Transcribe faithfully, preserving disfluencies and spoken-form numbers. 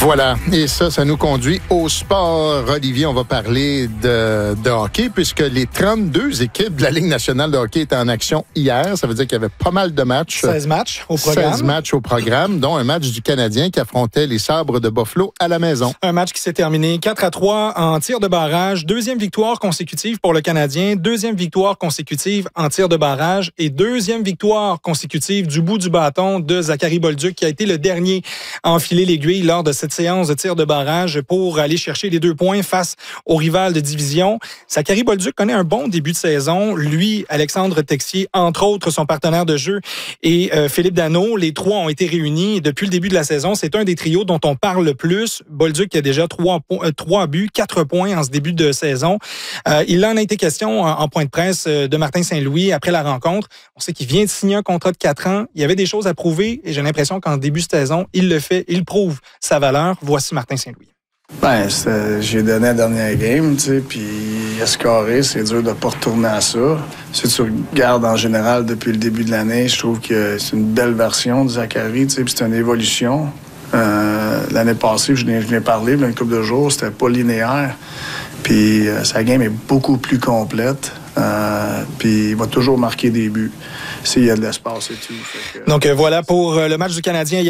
Voilà, et ça, ça nous conduit au sport. Olivier, on va parler de, de hockey, puisque les trente-deux équipes de la Ligue nationale de hockey étaient en action hier. Ça veut dire qu'il y avait pas mal de matchs. seize matchs au programme. seize matchs au programme, dont un match du Canadien qui affrontait les Sabres de Buffalo à la maison. Un match qui s'est terminé quatre à trois en tir de barrage. Deuxième victoire consécutive pour le Canadien. Deuxième victoire consécutive en tir de barrage. Et deuxième victoire consécutive du bout du bâton de Zachary Bolduc, qui a été le dernier à enfiler l'aiguille lors de cette séance de tir de barrage pour aller chercher les deux points face au rival de division. Zachary Bolduc connaît un bon début de saison. Lui, Alexandre Texier, entre autres, son partenaire de jeu, et euh, Philippe Danault, les trois ont été réunis depuis le début de la saison. C'est un des trios dont on parle le plus. Bolduc qui a déjà trois, po- euh, trois buts, quatre points en ce début de saison. Euh, il en a été question en, en point de presse de Martin Saint-Louis après la rencontre. On sait qu'il vient de signer un contrat de quatre ans. Il y avait des choses à prouver et j'ai l'impression qu'en début de saison, il le fait, il prouve sa valeur. Voici Martin Saint-Louis. Ben, j'ai donné la dernière game, tu sais, puis il a scoré, c'est dur de ne pas retourner à ça. Si tu regardes en général depuis le début de l'année, je trouve que c'est une belle version de Zachary, tu sais, puis c'est une évolution. Euh, l'année passée, je l'ai parlé, une couple de jours, c'était pas linéaire. Puis euh, sa game est beaucoup plus complète. Euh, puis il va toujours marquer des buts s'il y a de l'espace et tout. Fait que, Donc euh, voilà pour euh, le match du Canadien.